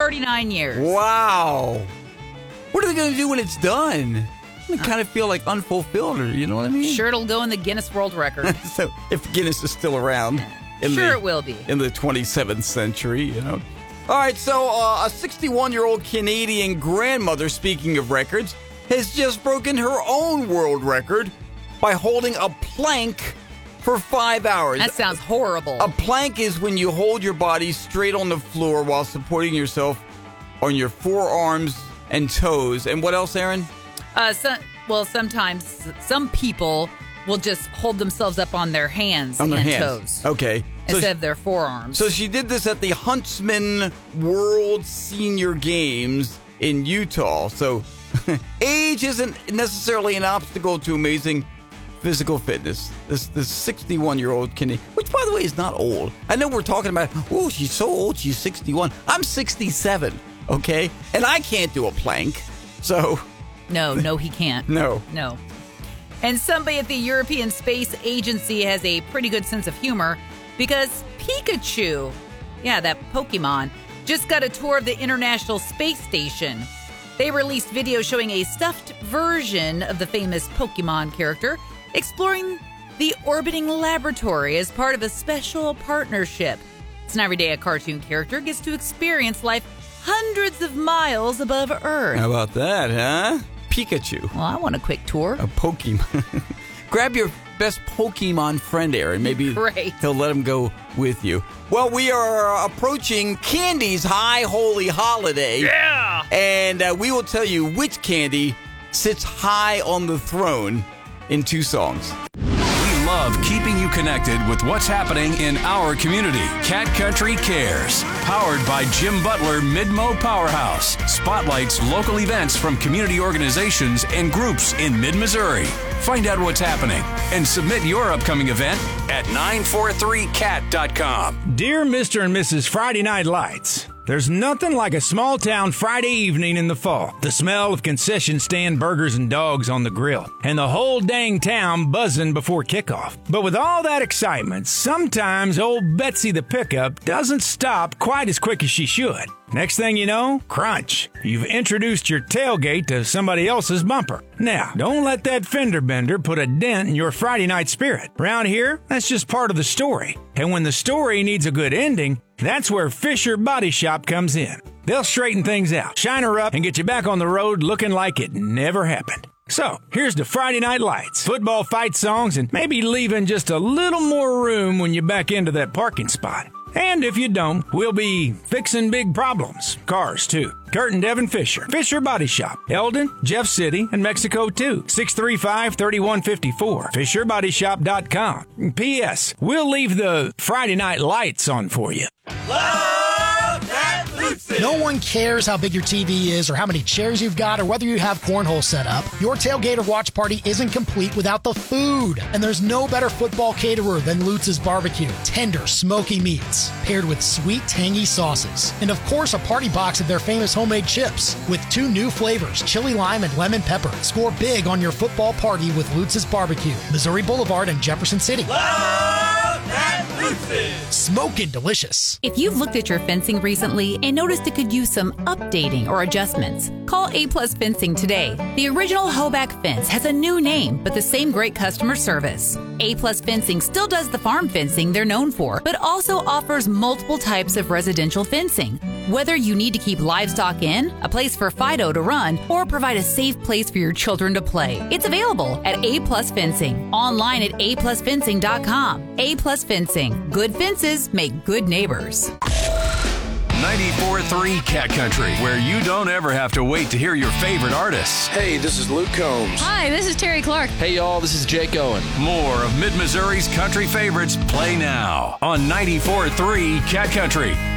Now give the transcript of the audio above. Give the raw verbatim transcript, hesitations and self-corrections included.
thirty-nine years. Wow. What are they going to do when it's done? I kind of feel like unfulfilled, or you know what I mean? Sure, it'll go in the Guinness World Record. So if Guinness is still around. In sure the, it will be. In the twenty-seventh century, you know. All right, so uh, a sixty-one-year-old Canadian grandmother, speaking of records, has just broken her own world record by holding a plank for five hours. That sounds horrible. A plank is when you hold your body straight on the floor while supporting yourself on your forearms and toes. And what else, Aaron? Uh, so, well, sometimes some people will just hold themselves up on their hands on their and hands. toes. Okay. Instead so she, of their forearms. So she did this at the Huntsman World Senior Games in Utah. So age isn't necessarily an obstacle to amazing physical fitness. This this sixty-one-year-old Canadian, which, by the way, is not old. I know we're talking about, oh, she's so old, she's sixty-one. I'm sixty-seven, okay? And I can't do a plank, so... No, no, he can't. No. No. And somebody at the European Space Agency has a pretty good sense of humor because Pikachu, yeah, that Pokemon, just got a tour of the International Space Station. They released videos showing a stuffed version of the famous Pokemon character exploring the orbiting laboratory as part of a special partnership. It's not every day a cartoon character gets to experience life hundreds of miles above Earth. How about that, huh? Pikachu. Well, I want a quick tour. A Pokemon. Grab your best Pokemon friend, Aaron. Maybe Great. he'll let him go with you. Well, we are approaching Candy's High Holy Holiday. Yeah! And uh, we will tell you which candy sits high on the throne in two songs. We love keeping you connected with what's happening in our community. Cat Country Cares, powered by Jim Butler Midmo Powerhouse, spotlights local events from community organizations and groups in mid-Missouri. Find out what's happening and submit your upcoming event at nine four three cat dot com. Dear Mister and Missus Friday Night Lights, there's nothing like a small town Friday evening in the fall. The smell of concession stand burgers and dogs on the grill, and the whole dang town buzzing before kickoff. But with all that excitement, sometimes old Betsy the pickup doesn't stop quite as quick as she should. Next thing you know, crunch. You've introduced your tailgate to somebody else's bumper. Now, don't let that fender bender put a dent in your Friday night spirit. Around here, that's just part of the story. And when the story needs a good ending, that's where Fisher Body Shop comes in. They'll straighten things out, shine her up, and get you back on the road looking like it never happened. So, here's to Friday Night Lights, football fight songs, and maybe leaving just a little more room when you back into that parking spot. And if you don't, we'll be fixing big problems. Cars, too. Kurt and Devin Fisher. Fisher Body Shop. Eldon, Jeff City, and Mexico, too. six three five, three one five four. fisher body shop dot com. P S. We'll leave the Friday Night Lights on for you. Love that Lucy. No one cares how big your T V is or how many chairs you've got or whether you have cornhole set up. Your tailgate or watch party isn't complete without the food. And there's no better football caterer than Lutz's Barbecue. Tender, smoky meats paired with sweet, tangy sauces. And of course, a party box of their famous homemade chips with two new flavors, chili lime and lemon pepper. Score big on your football party with Lutz's Barbecue. Missouri Boulevard in Jefferson City. Love that Lutz's. Smoking delicious. If you've looked at your fencing recently and noticed it could use some updating or adjustments, call A Plus Fencing today. The original Hoback fence has a new name, but the same great customer service. A Plus Fencing still does the farm fencing they're known for, but also offers multiple types of residential fencing. Whether you need to keep livestock in, a place for Fido to run, or provide a safe place for your children to play, it's available at A Plus Fencing. Online at a plus fencing dot com. A Plus Fencing. Good fences make good neighbors. ninety-four point three Cat Country, where you don't ever have to wait to hear your favorite artists. Hey, this is Luke Combs. Hi, this is Terry Clark. Hey, y'all, this is Jake Owen. More of Mid-Missouri's country favorites play now on ninety-four point three Cat Country.